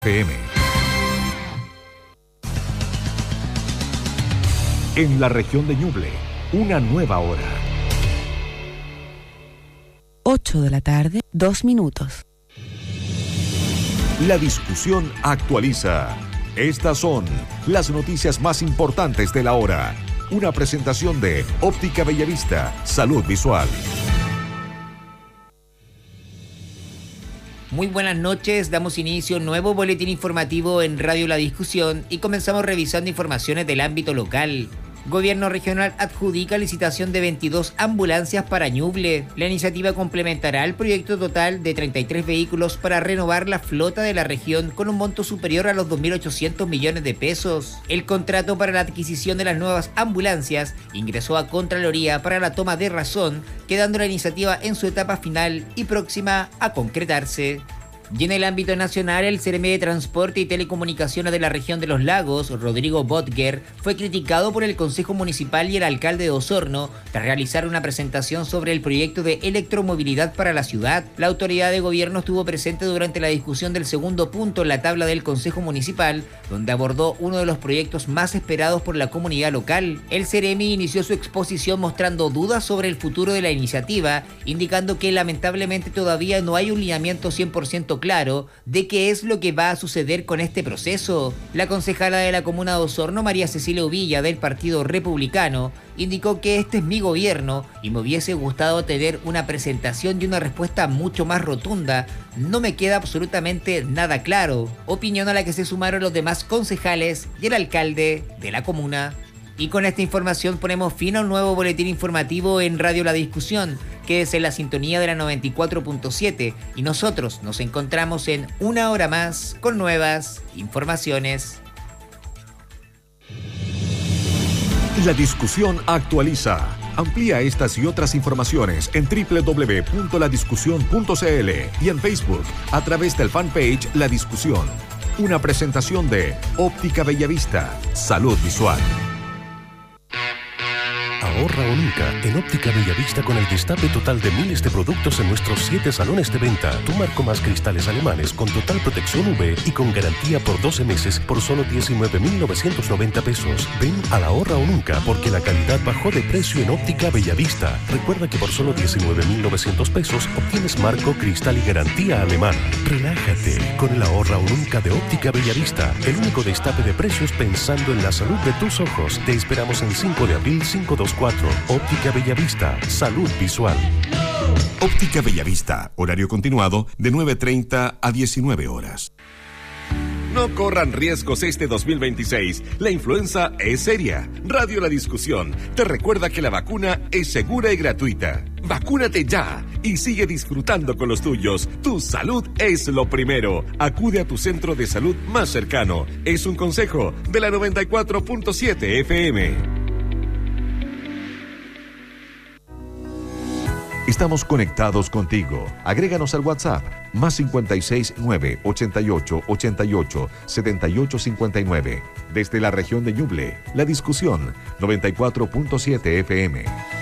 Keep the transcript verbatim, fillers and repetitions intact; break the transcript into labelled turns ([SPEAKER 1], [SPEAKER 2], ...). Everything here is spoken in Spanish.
[SPEAKER 1] F M. En la región de Ñuble, una nueva hora.
[SPEAKER 2] ocho de la tarde, dos minutos.
[SPEAKER 1] La discusión actualiza. Estas son las noticias más importantes de la hora. Una presentación de Óptica Bellavista, Salud Visual.
[SPEAKER 3] Muy buenas noches, damos inicio a un nuevo boletín informativo en Radio La Discusión y comenzamos revisando informaciones del ámbito local. Gobierno regional adjudica licitación de veintidós ambulancias para Ñuble. La iniciativa complementará el proyecto total de treinta y tres vehículos para renovar la flota de la región con un monto superior a los dos mil ochocientos millones de pesos. El contrato para la adquisición de las nuevas ambulancias ingresó a Contraloría para la toma de razón, quedando la iniciativa en su etapa final y próxima a concretarse. Y en el ámbito nacional, el Ceremi de Transporte y Telecomunicaciones de la región de Los Lagos, Rodrigo Botger, fue criticado por el Consejo Municipal y el alcalde de Osorno tras realizar una presentación sobre el proyecto de electromovilidad para la ciudad. La autoridad de gobierno estuvo presente durante la discusión del segundo punto en la tabla del Consejo Municipal, donde abordó uno de los proyectos más esperados por la comunidad local. El Ceremi inició su exposición mostrando dudas sobre el futuro de la iniciativa, indicando que lamentablemente todavía no hay un lineamiento cien por ciento claro de qué es lo que va a suceder con este proceso. La concejala de la comuna de Osorno, María Cecilia Uvilla, del Partido Republicano, indicó que este es mi gobierno y me hubiese gustado tener una presentación y una respuesta mucho más rotunda. No me queda absolutamente nada claro. Opinión a la que se sumaron los demás concejales y el alcalde de la comuna. Y con esta información ponemos fin a un nuevo boletín informativo en Radio La Discusión, que es en la sintonía de la noventa y cuatro punto siete, y nosotros nos encontramos en una hora más con nuevas informaciones.
[SPEAKER 1] La discusión actualiza. Amplía estas y otras informaciones en doble u doble u doble u punto la discusión punto c l y en Facebook a través del fanpage La Discusión. Una presentación de Óptica Bellavista, Salud Visual.
[SPEAKER 4] Ahorra o nunca en Óptica Bellavista con el destape total de miles de productos en nuestros siete salones de venta. Tu marco más cristales alemanes con total protección U V y con garantía por doce meses por solo diecinueve mil novecientos noventa pesos. Ven a la Ahorra o nunca porque la calidad bajó de precio en Óptica Bellavista. Recuerda que por solo diecinueve mil novecientos pesos obtienes marco, cristal y garantía alemana. Relájate con el Ahorra o nunca de Óptica Bellavista. El único destape de precios pensando en la salud de tus ojos. Te esperamos en cinco de abril quinientos veinticuatro. Óptica Bellavista, Salud Visual.
[SPEAKER 1] Óptica Bellavista, horario continuado de nueve treinta a diecinueve horas. No corran riesgos este dos mil veintiséis. La influenza es seria. Radio La Discusión te recuerda que la vacuna es segura y gratuita. Vacúnate ya y sigue disfrutando con los tuyos. Tu salud es lo primero. Acude a tu centro de salud más cercano. Es un consejo de la noventa y cuatro punto siete F M. Estamos conectados contigo. Agréganos al WhatsApp más cincuenta y seis, nueve, ochenta y ocho, ochenta y ocho, setenta y ocho cincuenta y nueve. Desde la región de Ñuble, La Discusión, noventa y cuatro punto siete F M.